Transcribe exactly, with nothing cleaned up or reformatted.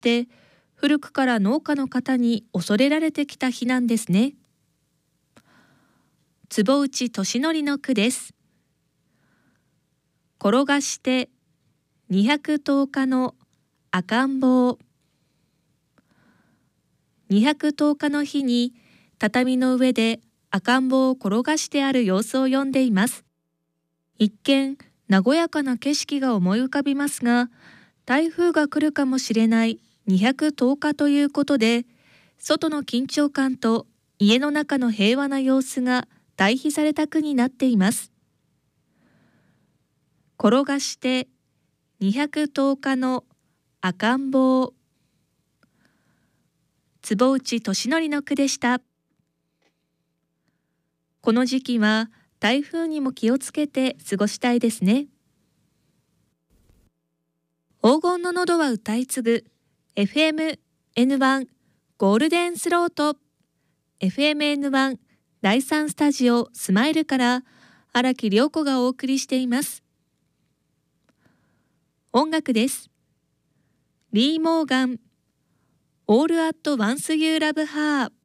って古くから農家の方に恐れられてきた日なんですね。坪内俊則の句です。転がしてにひゃくとおかの赤ん坊。にひゃくとおかの日に畳の上で赤ん坊を転がしてある様子を読んでいます。一見和やかな景色が思い浮かびますが、台風が来るかもしれないにひゃくとおかということで、外の緊張感と家の中の平和な様子が対比された句になっています。転がしてにひゃくとおかの赤ん坊。坪内俊則の句でした。この時期は台風にも気をつけて過ごしたいですね。黄金の喉は歌い継ぐ エフエムエヌワン ゴールデンスロート エフエムエヌワン だいさんスタジオスマイルから荒木涼子がお送りしています。音楽です。リー・モーガン All at Once You Love Her